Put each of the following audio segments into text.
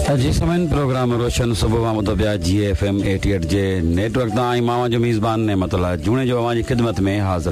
जी समय प्रोग्राम रोशन सुबह मां ॿुधो पिया GFM 88 जे नेटवर्क तां ऐं मां जो मेज़बान नेमतुल्लाह जूणे जो अवां जी ख़िदमत में हाज़िर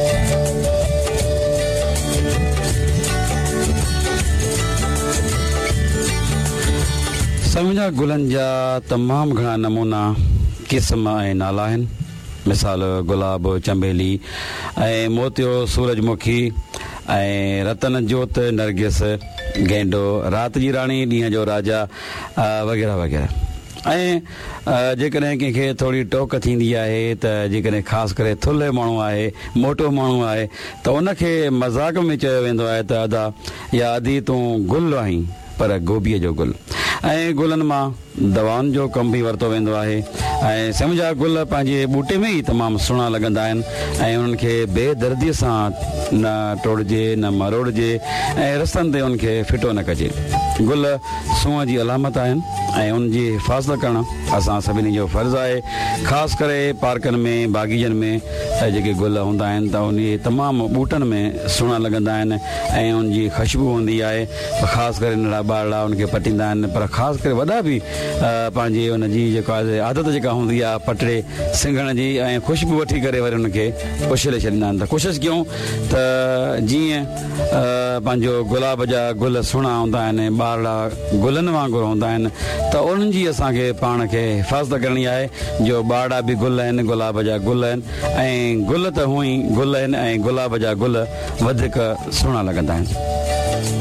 समुझा गुलनि जा तमामु घणा नमूना क़िस्म ऐं नाला आहिनि। मिसाल गुलाब, चंबेली ऐं मोतियो, सूरजमुखी ऐं रतन जोत, नरगिस, गेंडो, रात जी राणी, ॾींहं जो राजा वग़ैरह वग़ैरह। ऐं जेकॾहिं कंहिंखे थोरी टोक थींदी आहे त जेकॾहिं ख़ासि करे थुल्हे माण्हू आहे, मोटो माण्हू आहे, त उनखे मज़ाक़ में चयो वेंदो आहे त अदा या अदी तूं गुल आहीं पर गोभीअ जो गुल। ऐं गुलनि मां दवाउनि जो कमु बि वरितो वेंदो आहे। ऐं समुझा गुल पंहिंजे ॿूटे में ई तमामु सुहिणा लॻंदा आहिनि ऐं उन्हनि खे बेदर्दीअ सां न टोड़जे न मरोड़जे ऐं रस्तनि ते उनखे फिटो न कजे। गुल सूंहं जी अलामत आहिनि ऐं उनजी हिफ़ाज़त करणु असां सभिनी जो फ़र्ज़ु आहे। ख़ासि करे पार्कनि में, बाग़ीचनि में जेके गुल हूंदा आहिनि त उन तमामु ॿूटनि में सुहिणा लॻंदा आहिनि ऐं उनजी ख़ुशबू हूंदी आहे। ख़ासि करे नंढा ॿारड़ा उनखे पटींदा आहिनि, पर ख़ासि करे वॾा बि पंहिंजी उनजी जेका आदत जेका हूंदी आहे पटड़े सिंघण जी ऐं ख़ुशबू वठी करे वरी उनखे उछले छॾींदा आहिनि। त कोशिशि कयूं त जीअं पंहिंजो गुलाब जा गुल सुहिणा हूंदा आहिनि, ॿारड़ा गुलनि वांगुरु हूंदा आहिनि, त उन्हनि जी असांखे पाण खे हिफ़ाज़त करणी आहे। जो ॿारड़ा बि गुल आहिनि, गुलाब जा गुल आहिनि ऐं गुल त हूअं ई गुल आहिनि ऐं गुलाब जा गुल वधीक सुहिणा लॻंदा आहिनि।